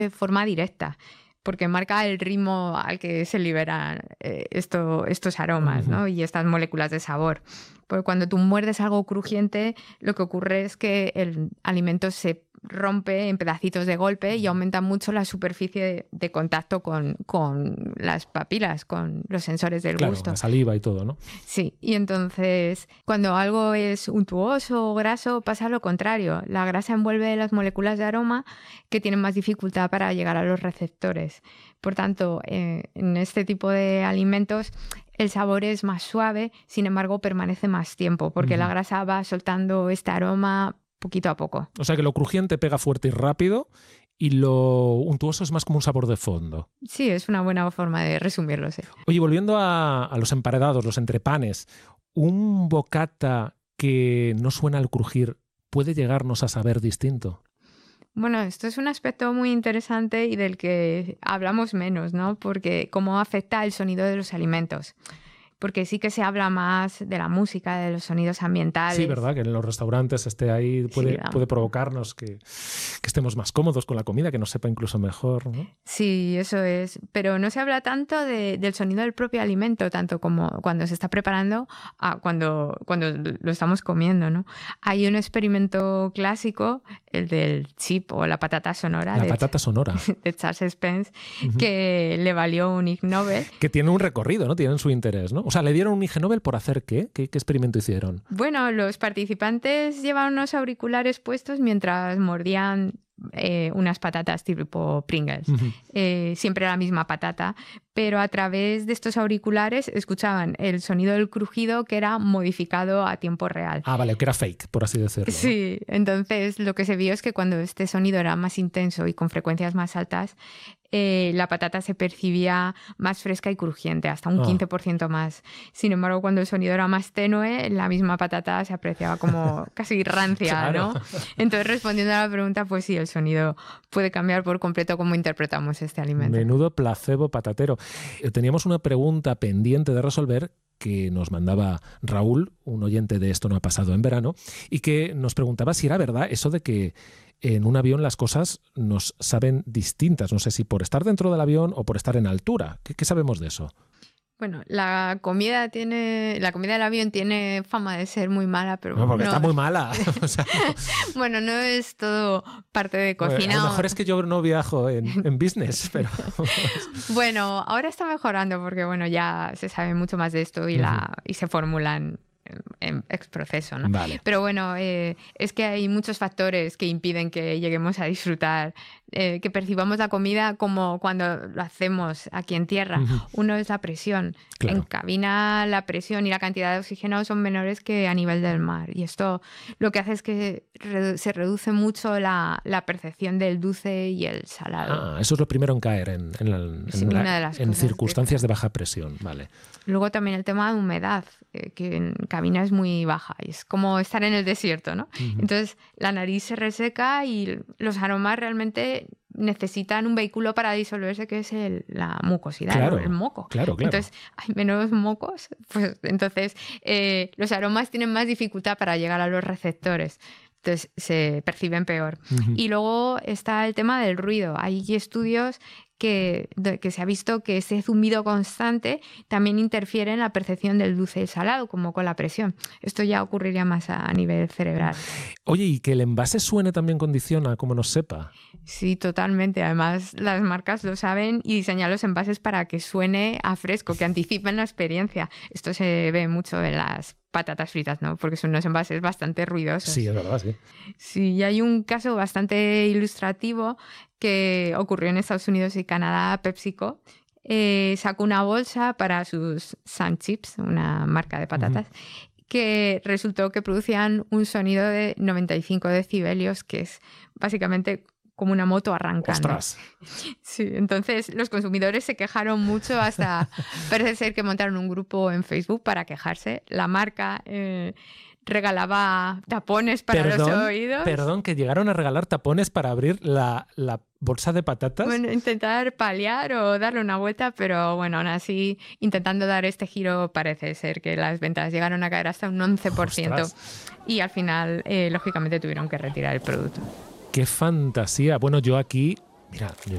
de forma directa, porque marca el ritmo al que se liberan estos aromas, ¿no? Y estas moléculas de sabor. Porque cuando tú muerdes algo crujiente, lo que ocurre es que el alimento se rompe en pedacitos de golpe y aumenta mucho la superficie de contacto con las papilas, con los sensores del gusto. La saliva y todo, ¿no? Sí, y entonces cuando algo es untuoso o graso pasa lo contrario. La grasa envuelve las moléculas de aroma que tienen más dificultad para llegar a los receptores. Por tanto, en este tipo de alimentos el sabor es más suave, sin embargo permanece más tiempo porque la grasa va soltando este aroma poquito a poco. O sea que lo crujiente pega fuerte y rápido y lo untuoso es más como un sabor de fondo. Sí, es una buena forma de resumirlo, sí. Oye, volviendo a los emparedados, los entrepanes, ¿un bocata que no suena al crujir puede llegarnos a saber distinto? Bueno, esto es un aspecto muy interesante y del que hablamos menos, ¿no? Porque cómo afecta el sonido de los alimentos. Porque sí que se habla más de la música, de los sonidos ambientales. Sí, ¿verdad? Que en los restaurantes esté ahí puede provocarnos que estemos más cómodos con la comida, que nos sepa incluso mejor, ¿no? Sí, eso es. Pero no se habla tanto del sonido del propio alimento, tanto como cuando se está preparando a cuando lo estamos comiendo, ¿no? Hay un experimento clásico, el del chip o la patata sonora. De Charles Spence, que le valió un Ig Nobel. Que tiene un recorrido, ¿no? Tienen su interés, ¿no? O sea, ¿le dieron un Ig Nobel por hacer qué? ¿Qué experimento hicieron? Bueno, los participantes llevaban unos auriculares puestos mientras mordían unas patatas tipo Pringles. Siempre la misma patata, pero a través de estos auriculares escuchaban el sonido del crujido que era modificado a tiempo real. Ah, vale, que era fake, por así decirlo. Sí, ¿no? entonces lo que se vio es que cuando este sonido era más intenso y con frecuencias más altas, la patata se percibía más fresca y crujiente, hasta un 15% más. Sin embargo, cuando el sonido era más tenue, la misma patata se apreciaba como casi rancia, claro. ¿no? Entonces, respondiendo a la pregunta, pues sí, el sonido puede cambiar por completo cómo interpretamos este alimento. Menudo placebo patatero. Teníamos una pregunta pendiente de resolver que nos mandaba Raúl, un oyente de Esto no ha pasado en verano, y que nos preguntaba si era verdad eso de que en un avión las cosas nos saben distintas. No sé si por estar dentro del avión o por estar en altura. ¿Qué sabemos de eso? Bueno, la comida del avión tiene fama de ser muy mala, pero no, porque está muy mala. O sea, bueno, no es todo parte de cocina. A lo mejor es que yo no viajo en business, pero... Bueno, ahora está mejorando porque bueno, ya se sabe mucho más de esto y se formulan en exproceso, ¿no? Vale. Pero bueno, es que hay muchos factores que impiden que lleguemos a disfrutar, que percibamos la comida como cuando lo hacemos aquí en tierra. Uno es la presión. Claro. En cabina la presión y la cantidad de oxígeno son menores que a nivel del mar. Y esto lo que hace es que se reduce mucho la percepción del dulce y el salado. Eso es lo primero en caer en circunstancias de baja presión. Vale. Luego también el tema de humedad, que en cabina es muy baja. Y es como estar en el desierto, ¿no? Entonces la nariz se reseca y los aromas realmente necesitan un vehículo para disolverse, que es la mucosidad, claro, el moco. Claro. Entonces hay menos mocos, pues entonces los aromas tienen más dificultad para llegar a los receptores. Entonces se perciben peor. Y luego está el tema del ruido. Hay estudios que se ha visto que ese zumbido constante también interfiere en la percepción del dulce y el salado, como con la presión. Esto ya ocurriría más a nivel cerebral. Oye, ¿y que el envase suene también condiciona cómo nos sepa? Sí, totalmente. Además, las marcas lo saben y diseñan los envases para que suene a fresco, que anticipen la experiencia. Esto se ve mucho en las patatas fritas, ¿no? Porque son unos envases bastante ruidosos. Sí, es verdad, sí. Sí, y hay un caso bastante ilustrativo que ocurrió en Estados Unidos y Canadá. PepsiCo sacó una bolsa para sus Sun Chips, una marca de patatas, que resultó que producían un sonido de 95 decibelios, que es básicamente como una moto arrancando. ¡Ostras! Sí, entonces los consumidores se quejaron mucho hasta parece ser que montaron un grupo en Facebook para quejarse. La marca regalaba tapones para los oídos. Perdón, que llegaron a regalar tapones para abrir la bolsa de patatas. Bueno, intentar paliar o darle una vuelta, pero bueno, aún así, intentando dar este giro, parece ser que las ventas llegaron a caer hasta un 11%. ¡Ostras! Y al final, lógicamente, tuvieron que retirar el producto. ¡Qué fantasía! Bueno, yo aquí... Mira, yo